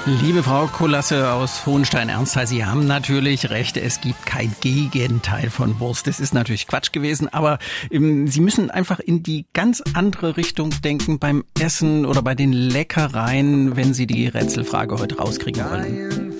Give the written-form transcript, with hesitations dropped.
Liebe Frau Kolasse aus Hohenstein-Ernsthal, Sie haben natürlich recht, es gibt kein Gegenteil von Wurst. Das ist natürlich Quatsch gewesen, aber Sie müssen einfach in die ganz andere Richtung denken beim Essen oder bei den Leckereien, wenn Sie die Rätselfrage heute rauskriegen wollen.